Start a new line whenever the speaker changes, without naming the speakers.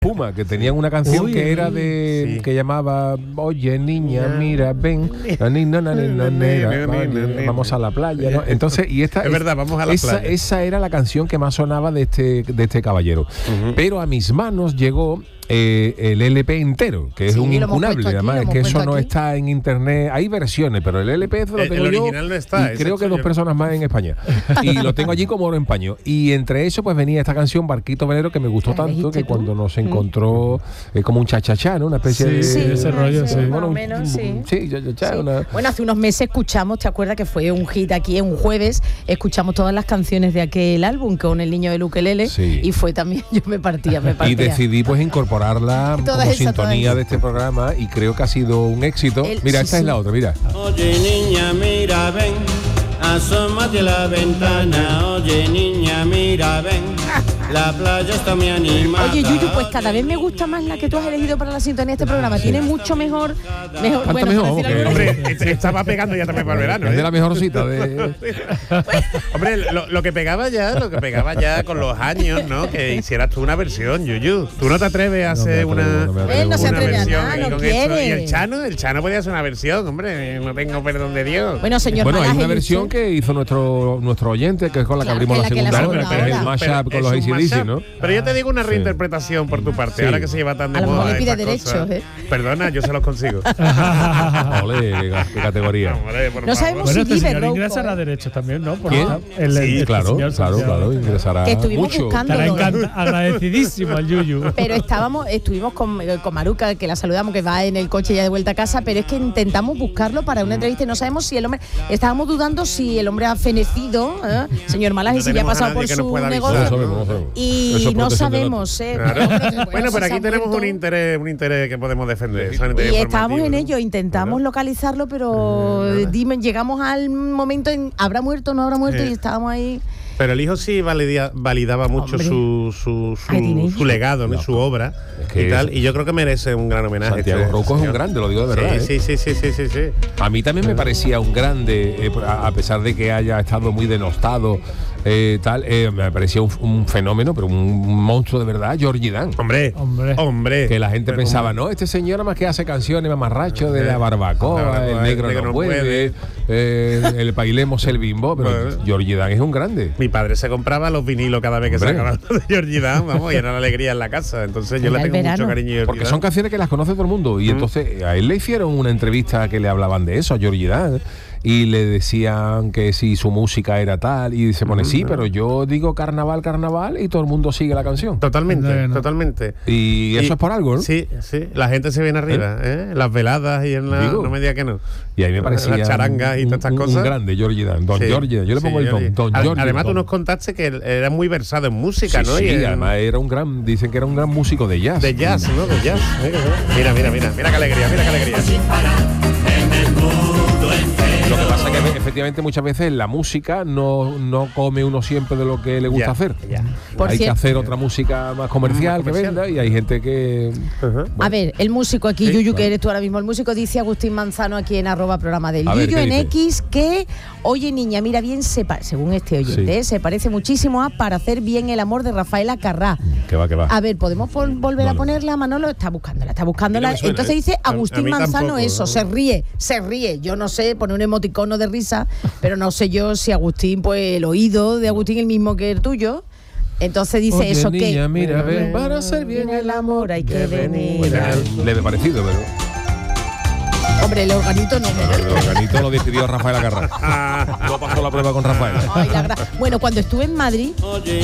Puma, que tenían una canción que era de que llamaba Oye niña, mira, ven, vamos a la playa, ¿no? Entonces, y esta
es verdad, vamos a la playa.
Esa era la canción que más sonaba de este caballero. Pero a mis manos llegó el LP entero, que es un incunable, además, es que eso no está en internet, hay versiones, pero el LP lo tengo
el
yo
original no está,
y creo que 2 personas más en España. Y lo tengo allí como oro en paño. Y entre eso pues venía esta canción Barquito Velero, que me gustó tanto que cuando nos encontró como un chachachá, ¿no? Una especie de
ese rollo, sí.
Bueno,
más o menos,
sí, chachachá.
Bueno, hace unos meses escuchamos, ¿te acuerdas que fue un hit aquí en un jueves? Escuchamos todas las canciones de aquel álbum con el niño del ukelele y fue también, yo me partía.
Y decidí pues incorporarla como sintonía de este programa y creo que ha sido un éxito. Mira, esta es la otra, mira.
Oye niña, mira, ven, asómate a la ventana. Oye niña, mira, ven, la playa está muy animada.
Oye, Yuyu, pues cada vez me gusta más la que tú has elegido para la sintonía de este programa. Tiene mucho mejor.
Hombre, estaba pegando ya también para el verano.
Es de la mejor cita de...
Hombre, lo que pegaba ya con los años, ¿no? Que hicieras tú una versión, Yuyu. Tú no te atreves a hacer
Él no se atreve a nada, no quiere.
Y el Chano podía hacer una versión, hombre, no tengo perdón de Dios.
Bueno, señor
hay
Malaje,
una versión que hizo nuestro oyente, que es con la que abrimos la segunda hora, que es el mashup con los AC/DC, ¿no?
Pero yo te digo una reinterpretación por tu parte, ahora que se lleva tan de moda.
A lo mejor le pide derechos,
Perdona, yo se los consigo.
Olé, qué categoría.
No sabemos si vive Rouco.
Ingresará derechos también, ¿no?
¿Quién?
Sí,
claro, ingresará.
Que estuvimos
mucho.
buscándolo.
Estará agradecidísimo al Yuyu.
Pero estuvimos con Maruca, que la saludamos, que va en el coche ya de vuelta a casa, pero es que intentamos buscarlo para una entrevista y no sabemos si el hombre... Estábamos dudando si el hombre ha fenecido, señor Malaje, si ya ha pasado por su negocio. Y no sabemos,
Claro. Bueno, pero aquí tenemos un interés que podemos defender.
Y estábamos en ello, intentamos localizarlo, pero llegamos al momento en ¿habrá muerto o no habrá muerto? Y estábamos ahí.
Pero el hijo sí validaba mucho su legado, ¿no? Su obra y tal. Y yo creo que merece un gran homenaje.
Santiago Rouco es un grande, lo digo de verdad.
Sí.
A mí también me parecía un grande, a pesar de que haya estado muy denostado, me parecía un fenómeno, pero un monstruo de verdad, Georgie Dan.
Hombre.
Que la gente pensaba, no, este señor nada más que hace canciones, mamarracho de la barbacoa, el negro no puede, el bailemos el bimbo, pero Georgie Dan es un grande.
Mi padre se compraba los vinilos cada vez que sacaban de Georgie Dan, y era la alegría en la casa. Entonces yo le tengo mucho cariño.
Porque son canciones que las conoce todo el mundo. Y entonces a él le hicieron una entrevista que le hablaban de eso, a Georgie Dan. Y le decían que si su música era tal, y se pone sí, pero yo digo carnaval, y todo el mundo sigue la canción.
Totalmente.
Y eso es por algo, ¿no?
Sí, la gente se viene arriba, las veladas y en la... No me diga que no.
Y ahí me parecía
las charangas y todas estas cosas.
Un grande, Georgie Dan, Georgie Dan. Yo le pongo el Don Georgie.
Además tú nos contaste que era muy versado en música, ¿no?
Sí, además dicen que era un gran músico de jazz.
De jazz, ¿no? De jazz. Mira qué alegría.
Lo que pasa es que efectivamente muchas veces la música no come uno siempre de lo que le gusta hacer. Hay que hacer otra música más comercial que venda, y hay gente que...
A ver, el músico aquí, Yuyu, que eres tú ahora mismo el músico, dice Agustín Manzano aquí en @programa del Yuyu en X que, oye niña, mira bien, según este oyente, se parece muchísimo a Para hacer bien el amor de Rafaela Carrá.
Que va.
A ver, ¿podemos volver a ponerla? Manolo está buscándola. Entonces dice Agustín Manzano tampoco, eso, ¿no? Se ríe. Yo no sé, pone un emoticono de risa, pero no sé yo si Agustín, pues el oído de Agustín es el mismo que el tuyo. Entonces dice
oye,
eso
niña,
que...
mira, ven, para hacer bien el amor
hay que venir.
Leve parecido, pero...
Hombre, el organito no.
El organito lo decidió Rafaela Carrá. No pasó la prueba con Rafaela.
Bueno, cuando estuve en Madrid...